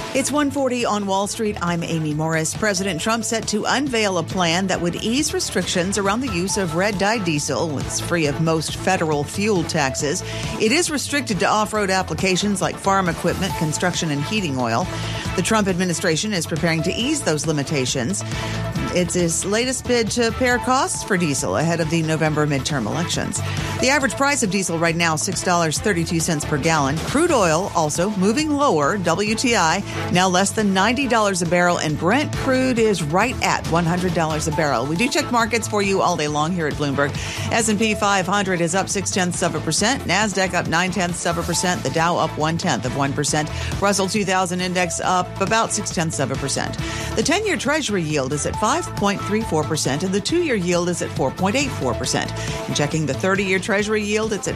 It's 1:40 on Wall Street. I'm Amy Morris. President Trump set to unveil a plan that would ease restrictions around the use of red-dye diesel. It's free of most federal fuel taxes. It is restricted to off-road applications like farm equipment, construction, and heating oil. The Trump administration is preparing to ease those limitations. It's his latest bid to pare costs for diesel ahead of the November midterm elections. The average price of diesel right now, $6.32 per gallon. Crude oil also moving lower. WTI now less than $90 a barrel, and Brent crude is right at $100 a barrel. We do check markets for you all day long here at Bloomberg. S&P 500 is up 0.6%. NASDAQ up 0.9%. The Dow up 0.1%. Russell 2000 index up about 0.6%. The 10-year Treasury yield is at 5.34%, and the 2-year yield is at 4.84%. And checking the 30-year Treasury yield, it's at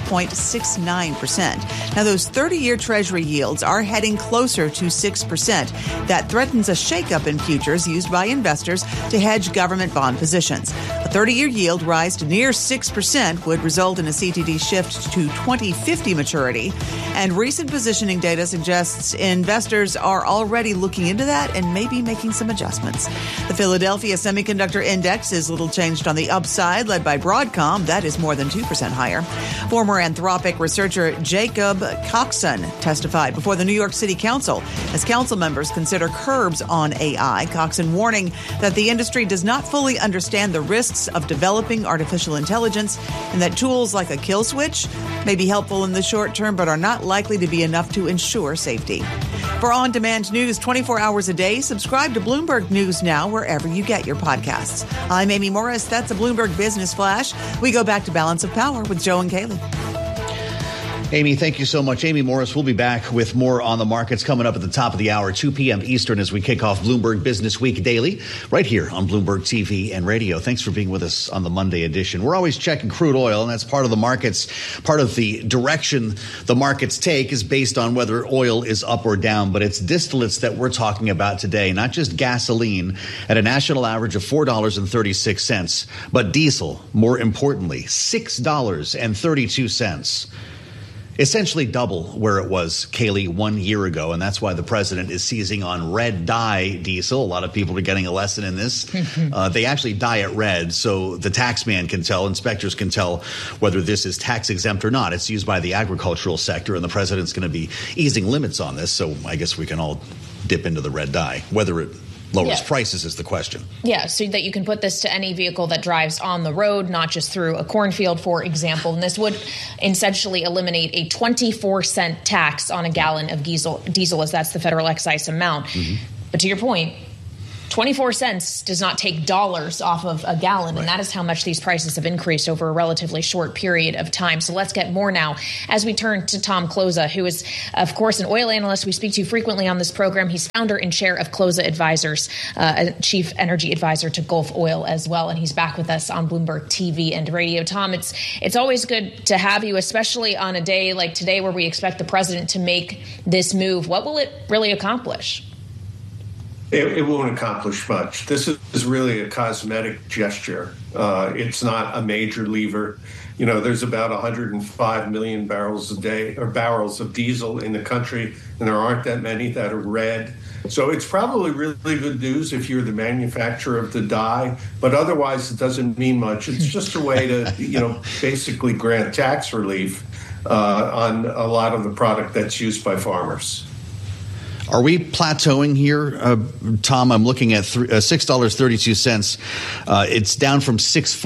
5.69%. Now, those 30-year Treasury yields are heading closer to 6%. That threatens a shakeup in futures used by investors to hedge government bond positions. A 30-year yield rise to near 6% would result in a CTD shift to 2050 maturity. And recent positioning data suggests investors are already looking into that and maybe making some adjustments. The Philadelphia Semiconductor Index is little changed on the upside, led by Broadcom. That is more than 2% higher. Former Anthropic researcher Jacob Coxon testified before the New York City Council as council members consider curbs on AI. Coxon warning that the industry does not fully understand the risks of developing artificial intelligence and that tools like a kill switch may be helpful in the short term but are not likely to be enough to ensure safety. For on-demand news 24 hours a day, subscribe to Bloomberg News Now wherever you get your podcasts. I'm Amy Morris. That's a Bloomberg Business Flash. We go back to Balance of Power with Joe and Kaylee. Amy, thank you so much. Amy Morris, we'll be back with more on the markets coming up at the top of the hour, 2 p.m. Eastern, as we kick off Bloomberg Business Week Daily, right here on Bloomberg TV and radio. Thanks for being with us on the Monday edition. We're always checking crude oil, and that's part of the markets. Part of the direction the markets take is based on whether oil is up or down, but it's distillates that we're talking about today, not just gasoline at a national average of $4.36, but diesel, more importantly, $6.32. Essentially double where it was, Kaylee, 1 year ago. And that's why the president is seizing on red dye diesel. A lot of people are getting a lesson in this. They actually dye it red so the tax man can tell, inspectors can tell whether this is tax exempt or not. It's used by the agricultural sector, and the president's going to be easing limits on this. So I guess we can all dip into the red dye. Whether it lowers prices is the question. Yeah, so that you can put this to any vehicle that drives on the road, not just through a cornfield, for example. And this would essentially eliminate a 24-cent tax on a gallon of diesel, as that's the federal excise amount. But to your point, 24 cents does not take dollars off of a gallon, and that is how much these prices have increased over a relatively short period of time. So let's get more now as we turn to Tom Kloza, who is, of course, an oil analyst we speak to frequently on this program. He's founder and chair of Kloza Advisors, a chief energy advisor to Gulf Oil as well, and he's back with us on Bloomberg TV and radio. Tom, it's always good to have you, especially on a day like today where we expect the president to make this move. What will it really accomplish? It won't accomplish much. This is really a cosmetic gesture. It's not a major lever. You know, there's about 105 million barrels a day, or barrels of diesel in the country, and there aren't that many that are red. So it's probably really good news if you're the manufacturer of the dye, but otherwise it doesn't mean much. It's just a way to, basically grant tax relief on a lot of the product that's used by farmers. Are we plateauing here, Tom? I'm looking at $6.32. It's down from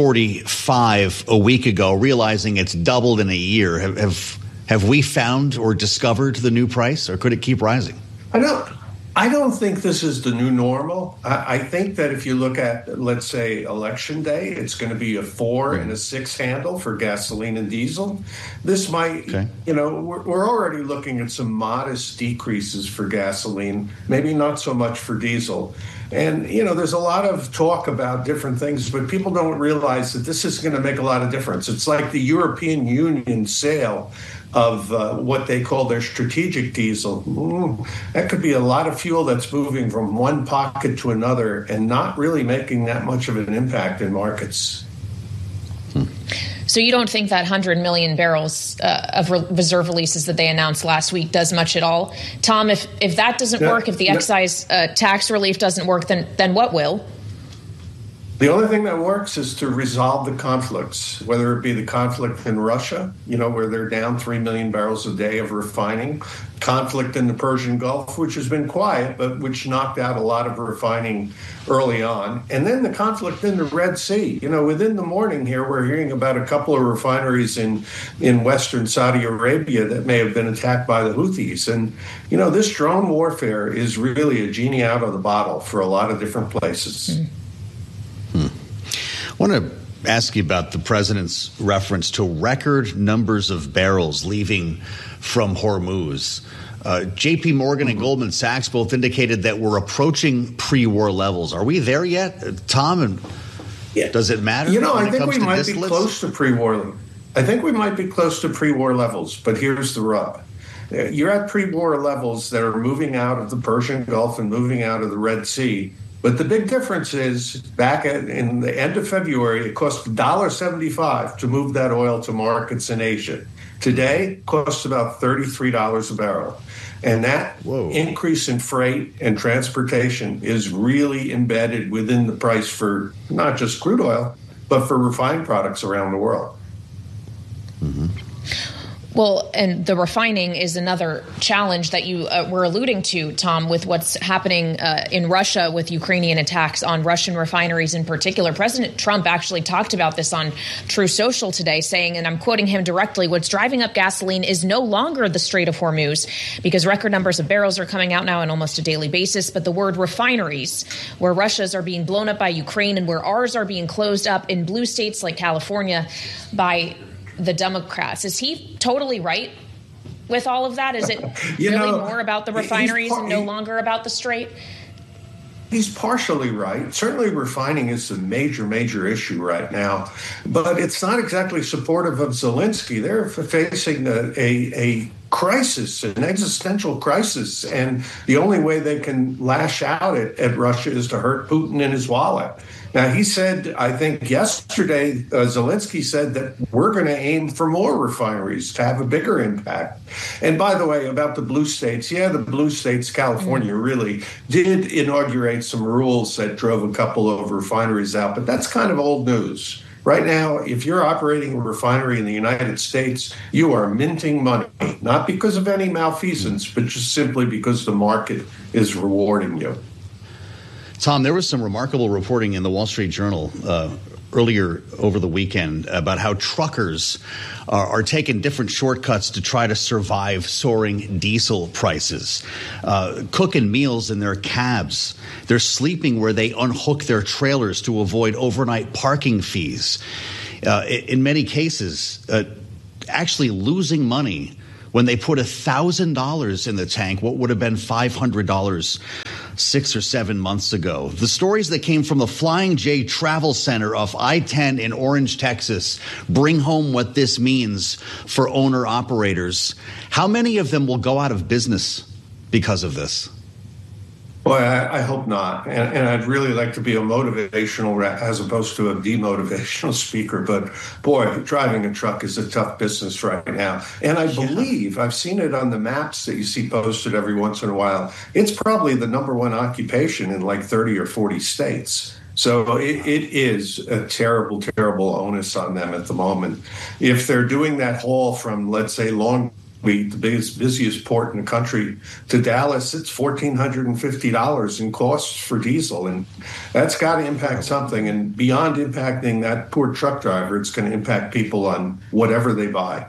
$6.45 a week ago, realizing it's doubled in a year. Have we found or discovered the new price, or could it keep rising? I don't think this is the new normal. I think that if you look at, let's say, Election Day, it's going to be a 4 and a 6 handle for gasoline and diesel. This might, we're already looking at some modest decreases for gasoline, maybe not so much for diesel. And, there's a lot of talk about different things, but people don't realize that this is going to make a lot of difference. It's like the European Union sale of what they call their strategic diesel. That could be a lot of fuel that's moving from one pocket to another and not really making that much of an impact in markets. So you don't think that 100 million barrels of reserve releases that they announced last week does much at all? Tom, if that doesn't work, if the excise tax relief doesn't work, then what will? The only thing that works is to resolve the conflicts, whether it be the conflict in Russia, where they're down 3 million barrels a day of refining, conflict in the Persian Gulf, which has been quiet, but which knocked out a lot of refining early on, and then the conflict in the Red Sea. Within the morning here, we're hearing about a couple of refineries in western Saudi Arabia that may have been attacked by the Houthis. And, this drone warfare is really a genie out of the bottle for a lot of different places. Mm-hmm. I want to ask you about the president's reference to record numbers of barrels leaving from Hormuz. J.P. Morgan and Goldman Sachs both indicated that we're approaching pre-war levels. Are we there yet, Tom? And does it matter? I think we might be close to pre-war. I think we might be close to pre-war levels, but here's the rub. You're at pre-war levels that are moving out of the Persian Gulf and moving out of the Red Sea. But the big difference is in the end of February, it cost $1.75 to move that oil to markets in Asia. Today, it costs about $33 a barrel. And that increase in freight and transportation is really embedded within the price for not just crude oil, but for refined products around the world. Mm-hmm. Well, and the refining is another challenge that you were alluding to, Tom, with what's happening in Russia with Ukrainian attacks on Russian refineries in particular. President Trump actually talked about this on True Social today, saying, and I'm quoting him directly, what's driving up gasoline is no longer the Strait of Hormuz, because record numbers of barrels are coming out now on almost a daily basis, but the word refineries, where Russia's are being blown up by Ukraine and where ours are being closed up in blue states like California by the Democrats. Is he totally right with all of that? Is it really more about the refineries and no longer about the Strait? He's partially right. Certainly refining is a major issue right now, but it's not exactly supportive of Zelensky. They're facing a crisis, an existential crisis, and the only way they can lash out at Russia is to hurt Putin in his wallet. Now, he said, I think yesterday, Zelensky said that we're going to aim for more refineries to have a bigger impact. And by the way, about the blue states, the blue states, California really did inaugurate some rules that drove a couple of refineries out, but that's kind of old news. Right now, if you're operating a refinery in the United States, you are minting money, not because of any malfeasance, but just simply because the market is rewarding you. Tom, there was some remarkable reporting in the Wall Street Journal earlier over the weekend about how truckers are taking different shortcuts to try to survive soaring diesel prices, cooking meals in their cabs. They're sleeping where they unhook their trailers to avoid overnight parking fees. In many cases, actually losing money when they put $1,000 in the tank, what would have been $500 6 or 7 months ago. The stories that came from the Flying J Travel Center off I-10 in Orange, Texas, bring home what this means for owner-operators. How many of them will go out of business because of this? Boy, I hope not. And I'd really like to be a motivational as opposed to a demotivational speaker. But boy, driving a truck is a tough business right now. And I believe, I've seen it on the maps that you see posted every once in a while, it's probably the number one occupation in like 30 or 40 states. So it is a terrible, terrible onus on them at the moment. If they're doing that haul from, let's say, Long Beach, the busiest port in the country, to Dallas, it's $1,450 in costs for diesel. And that's got to impact something. And beyond impacting that poor truck driver, it's going to impact people on whatever they buy.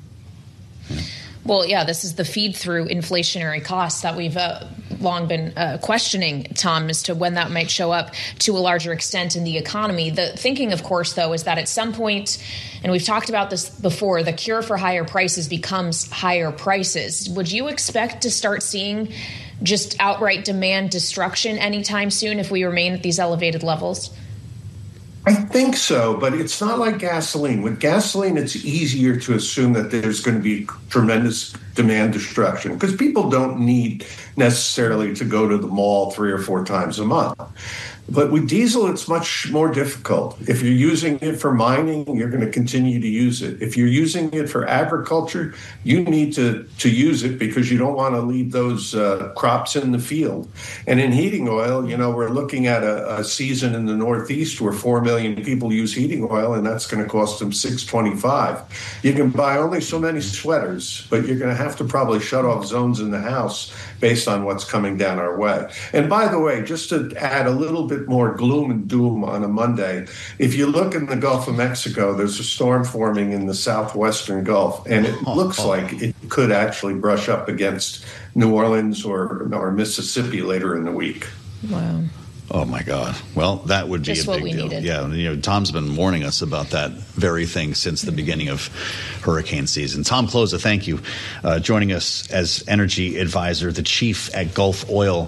Well, yeah, this is the feed-through inflationary costs that we've long been questioning, Tom, as to when that might show up to a larger extent in the economy. The thinking, of course, though, is that at some point, and we've talked about this before, the cure for higher prices becomes higher prices. Would you expect to start seeing just outright demand destruction anytime soon if we remain at these elevated levels? I think so, but it's not like gasoline. With gasoline, it's easier to assume that there's going to be tremendous demand destruction because people don't need necessarily to go to the mall 3 or 4 times a month. But with diesel, it's much more difficult. If you're using it for mining, you're going to continue to use it. If you're using it for agriculture, you need to use it because you don't want to leave those crops in the field. And in heating oil, we're looking at a season in the Northeast where 4 million people use heating oil, and that's going to cost them $6.25. You can buy only so many sweaters, but you're going to have to probably shut off zones in the house based on what's coming down our way. And by the way, just to add a little bit more gloom and doom on a Monday, if you look in the Gulf of Mexico, there's a storm forming in the southwestern Gulf, and it looks like it could actually brush up against New Orleans or Mississippi later in the week. Wow. Oh, my God. Well, that would be just a big what we deal. needed. Yeah, Tom's been warning us about that very thing since the beginning of hurricane season. Tom Kloza, thank you. Joining us as energy advisor, the chief at Gulf Oil.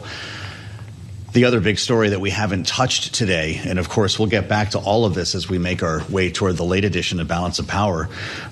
The other big story that we haven't touched today, and of course we'll get back to all of this as we make our way toward the late edition of Balance of Power,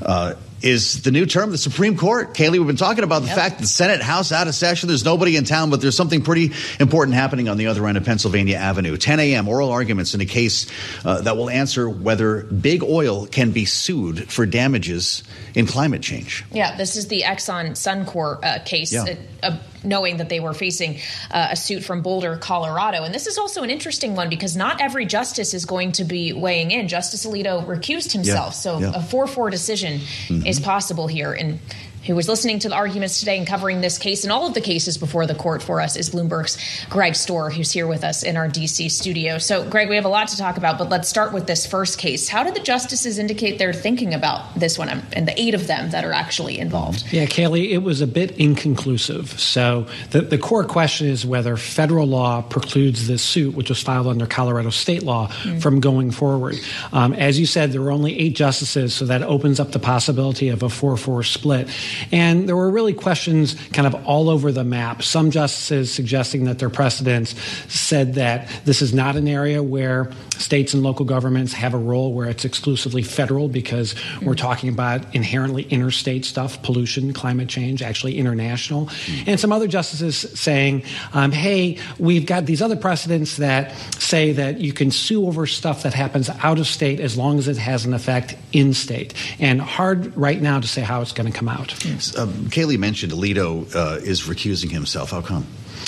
is the new term of the Supreme Court. Kaylee, we've been talking about the fact that the Senate, House out of session. There's nobody in town, but there's something pretty important happening on the other end of Pennsylvania Avenue. 10 a.m., oral arguments in a case that will answer whether big oil can be sued for damages in climate change. Yeah, this is the Exxon Suncor case. Yeah. Knowing that they were facing a suit from Boulder, Colorado. And this is also an interesting one because not every justice is going to be weighing in. Justice Alito recused himself. So a 4-4 decision is possible here. And who was listening to the arguments today and covering this case and all of the cases before the court for us is Bloomberg's Greg Stohr, who's here with us in our D.C. studio. So, Greg, we have a lot to talk about, but let's start with this first case. How did the justices indicate they're thinking about this one and the 8 of them that are actually involved? Yeah, Kaylee, it was a bit inconclusive. So the core question is whether federal law precludes this suit, which was filed under Colorado state law, from going forward. As you said, there were only 8 justices, so that opens up the possibility of a 4-4 split. And there were really questions kind of all over the map. Some justices suggesting that their precedents said that this is not an area where states and local governments have a role where it's exclusively federal because we're talking about inherently interstate stuff, pollution, climate change, actually international. And some other justices saying, hey, we've got these other precedents that say that you can sue over stuff that happens out of state as long as it has an effect in state. And hard right now to say how it's going to come out. Kaylee mentioned Alito is recusing himself. How come?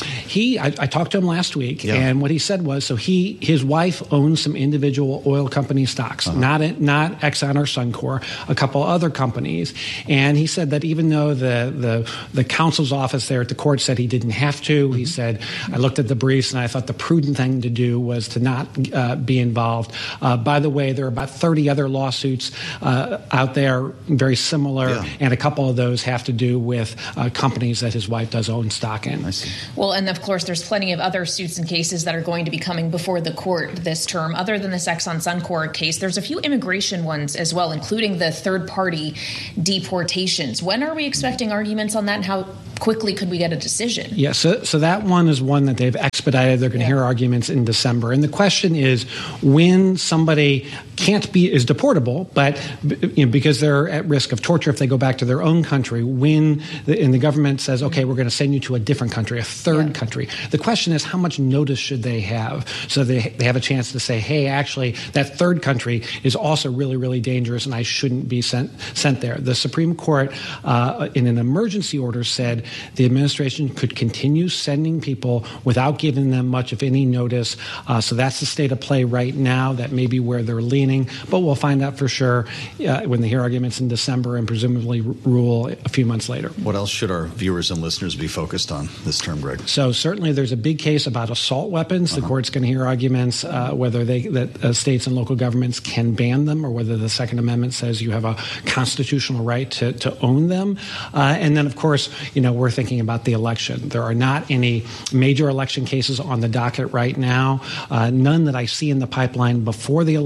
I talked to him last week, and what he said was, so his wife owns some individual oil company stocks, not Exxon or Suncor, a couple other companies, and he said that even though the counsel's office there at the court said he didn't have to, he said, I looked at the briefs and I thought the prudent thing to do was to not be involved. By the way, there are about 30 other lawsuits out there, very similar, and a couple of those have to do with companies that his wife does own stock in. I see. Well, and of course, there's plenty of other suits and cases that are going to be coming before the court this term. Other than this Exxon Suncor case, there's a few immigration ones as well, including the third-party deportations. When are we expecting arguments on that, and how quickly could we get a decision? Yeah, so that one is one that they've expedited. They're going to hear arguments in December. And the question is when somebody is deportable, but because they're at risk of torture if they go back to their own country, when the government says, okay, we're going to send you to a different country, a third country. The question is how much notice should they have so they have a chance to say, hey, actually, that third country is also really, really dangerous and I shouldn't be sent there. The Supreme Court, in an emergency order, said the administration could continue sending people without giving them much, if any, notice. So that's the state of play right now. That may be where they're leaning, but we'll find out for sure when they hear arguments in December and presumably rule a few months later. What else should our viewers and listeners be focused on this term, Greg? So certainly there's a big case about assault weapons. The court's going to hear arguments whether states and local governments can ban them or whether the Second Amendment says you have a constitutional right to own them. And then, of course, we're thinking about the election. There are not any major election cases on the docket right now, none that I see in the pipeline before the election.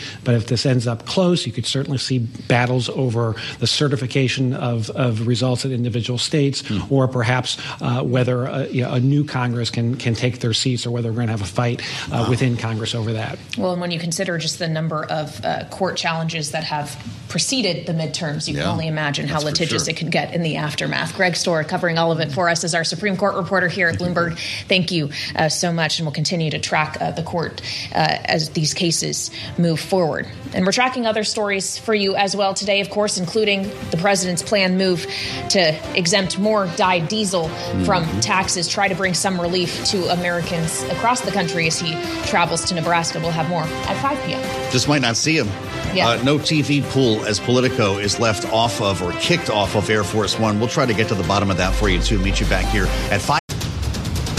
But if this ends up close, you could certainly see battles over the certification of results in individual states, or perhaps whether a new Congress can take their seats, or whether we're going to have a fight within Congress over that. Well, and when you consider just the number of court challenges that have preceded the midterms, you can only imagine how litigious it could get in the aftermath. Greg Stohr covering all of it for us as our Supreme Court reporter here at Bloomberg. Thank you so much, and we'll continue to track the court as these cases move forward. And we're tracking other stories for you as well today, of course, including the president's planned move to exempt more dyed diesel from taxes, try to bring some relief to Americans across the country as he travels to Nebraska. We'll have more at 5 p.m. Just might not see him. Yeah. No TV pool as Politico is left off of or kicked off of Air Force One. We'll try to get to the bottom of that for you, too. Meet you back here at 5.